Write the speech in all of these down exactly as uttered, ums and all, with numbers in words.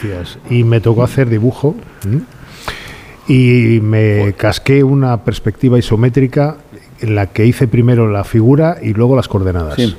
noticias y me tocó hacer dibujo y me casqué una perspectiva isométrica en la que hice primero la figura y luego las coordenadas. Sí.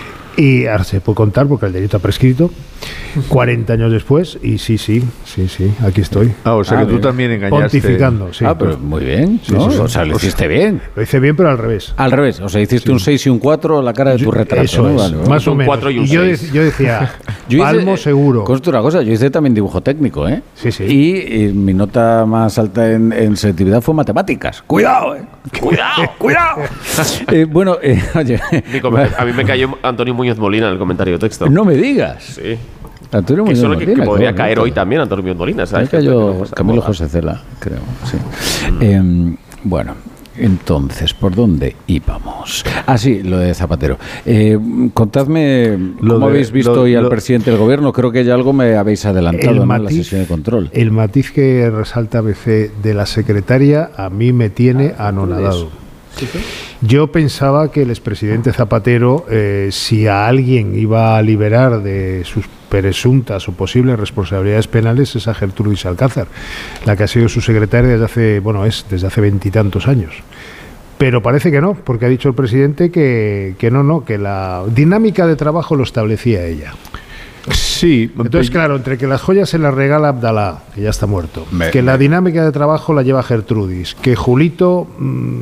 Y ahora se puede contar porque el delito ha prescrito cuarenta años después y sí, sí, sí, sí, aquí estoy. Ah, o sea ah, que bien. Tú también engañaste. Pontificando, sí. Ah, pero muy bien, sí, ¿no? sí, sí. O sea, lo hiciste bien. Lo hice bien, pero al revés. Al revés, o sea, hiciste sí. un seis y un cuatro a la cara de tu retrato. Eso ¿no? es, Vale, ¿no? más o menos. Y, un y yo, de, yo decía, yo Palmo hice, seguro. Conste una cosa, yo hice también dibujo técnico, ¿eh? Sí, sí. Y, y mi nota más alta en, en selectividad fue matemáticas. ¡Cuidado, eh! ¡Cuidado, cuidado! eh, bueno, eh, oye... Nico, a mí me cayó Antonio Muñoz Molina en el comentario de texto. No me digas. Sí. Antonio que Muñoz solo Molina, que, que podría ¿cómo? caer hoy también Antonio Muñoz Molina, ¿sabes? Me cayó Camilo José Cela, creo. Sí. Mm. Eh, bueno, entonces, ¿por dónde íbamos? Ah, sí, lo de Zapatero. Eh, contadme lo cómo de, habéis visto lo, hoy al lo, presidente del gobierno. Creo que ya algo me habéis adelantado ¿no? matiz, en la sesión de control. El matiz que resalta B C de la secretaria a mí me tiene anonadado. ¿Sí, sí? Yo pensaba que el expresidente Zapatero, eh, si a alguien iba a liberar de sus presuntas o posibles responsabilidades penales, es a Gertrudis Alcázar, la que ha sido su secretaria desde hace, bueno, es desde hace veintitantos años. Pero parece que no, porque ha dicho el presidente que, que no, no, que la dinámica de trabajo lo establecía ella. Sí. Entonces, claro, entre que las joyas se las regala Abdalá, que ya está muerto, me, que me. la dinámica de trabajo la lleva Gertrudis, que Julito... Mmm,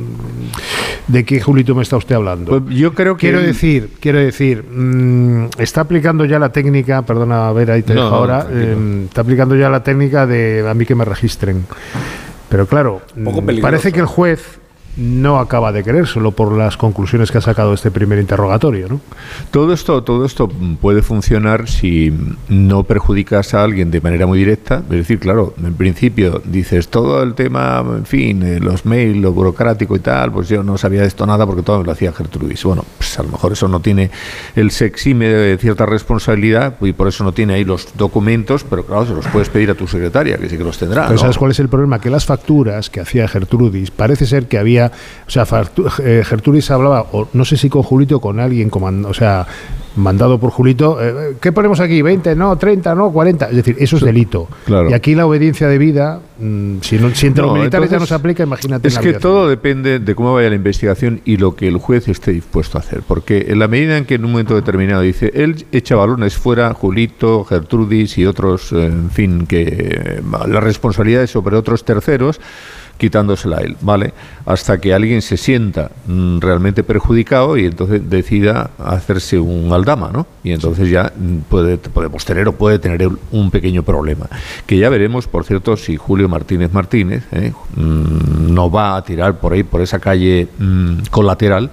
¿de qué Julito me está usted hablando? Pues yo creo que... Quiero él... decir, quiero decir, mmm, está aplicando ya la técnica, perdona, a ver, ahí te no, dejo ahora, eh, está aplicando ya la técnica de a mí que me registren. Pero claro, parece que el juez... no acaba de querer, solo por las conclusiones que ha sacado este primer interrogatorio, ¿no? Todo esto, todo esto puede funcionar si no perjudicas a alguien de manera muy directa. Es decir, claro, en principio dices todo el tema, en fin, los mails, lo burocrático y tal, pues yo no sabía de esto nada porque todo me lo hacía Gertrudis. Bueno, pues a lo mejor eso no tiene, el se exime de cierta responsabilidad y por eso no tiene ahí los documentos, pero claro, se los puedes pedir a tu secretaria, que sí que los tendrá, pero ¿no? ¿sabes cuál es el problema? Que las facturas que hacía Gertrudis, parece ser que había o sea, Gertrudis hablaba, o no sé si con Julito o con alguien, comand- o sea, mandado por Julito, eh, ¿qué ponemos aquí? ¿veinte? No, treinta, no, cuarenta. Es decir, eso es delito. Claro. Y aquí la obediencia de vida, mmm, si, no, si entre no, los militares entonces, ya no se aplica, imagínate. Es que todo depende de cómo vaya la investigación y lo que el juez esté dispuesto a hacer. Porque en la medida en que en un momento determinado dice, él echa balones fuera, Julito, Gertrudis y otros, eh, en fin, que la responsabilidad es sobre otros terceros, quitándosela a él, ¿vale? Hasta que alguien se sienta mm, realmente perjudicado y entonces decida hacerse un aldama, ¿no? Y entonces ya puede, podemos tener o puede tener un pequeño problema. Que ya veremos, por cierto, si Julio Martínez Martínez eh, mm, no va a tirar por ahí, por esa calle mm, colateral,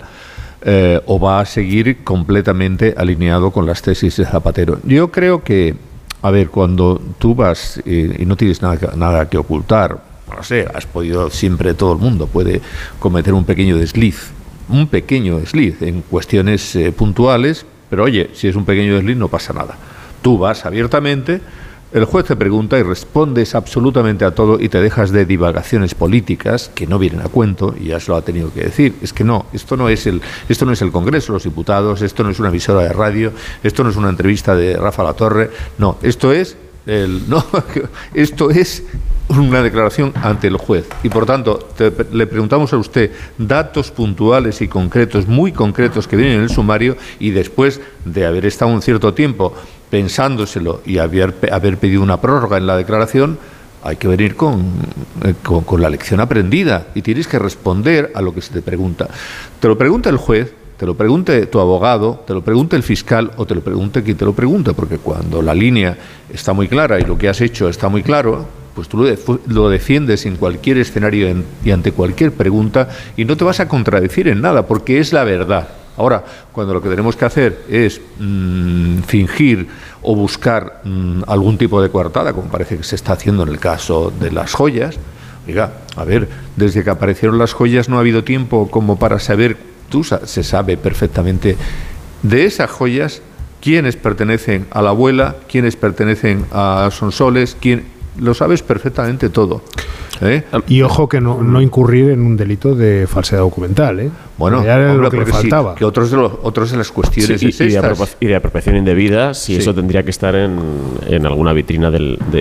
eh, o va a seguir completamente alineado con las tesis de Zapatero. Yo creo que, a ver, cuando tú vas eh, y no tienes nada, nada que ocultar, no sé, has podido, siempre todo el mundo puede cometer un pequeño desliz, un pequeño desliz en cuestiones eh, puntuales, pero oye, si es un pequeño desliz no pasa nada. Tú vas abiertamente, el juez te pregunta y respondes absolutamente a todo y te dejas de divagaciones políticas que no vienen a cuento, y ya se lo ha tenido que decir. Es que no, esto no es el, esto no es el Congreso de los Diputados, esto no es una emisora de radio, esto no es una entrevista de Rafa Latorre, no, esto es el, no, esto es una declaración ante el juez y por tanto te, le preguntamos a usted datos puntuales y concretos, muy concretos, que vienen en el sumario, y después de haber estado un cierto tiempo pensándoselo y haber, haber pedido una prórroga en la declaración, hay que venir con, con, con la lección aprendida y tienes que responder a lo que se te pregunta. Te lo pregunta el juez, te lo pregunte tu abogado, te lo pregunte el fiscal o te lo pregunte quien te lo pregunte, porque cuando la línea está muy clara y lo que has hecho está muy claro, pues tú lo, def- lo defiendes en cualquier escenario en, y ante cualquier pregunta y no te vas a contradecir en nada, porque es la verdad. Ahora, cuando lo que tenemos que hacer es mmm, fingir o buscar mmm, algún tipo de coartada, como parece que se está haciendo en el caso de las joyas, oiga, a ver, desde que aparecieron las joyas no ha habido tiempo como para saber, tú se sabe perfectamente de esas joyas quiénes pertenecen a la abuela, quiénes pertenecen a Sonsoles, quién... Lo sabes perfectamente todo. ¿eh? Y ojo que no, no incurrir en un delito de falsedad documental, ¿eh? Bueno, ya era hombre, lo que le faltaba. Sí, que otros de, los, otros de las cuestiones sí, y, es y, de estas. y de apropiación indebida, si sí. Eso tendría que estar en, en alguna vitrina del, de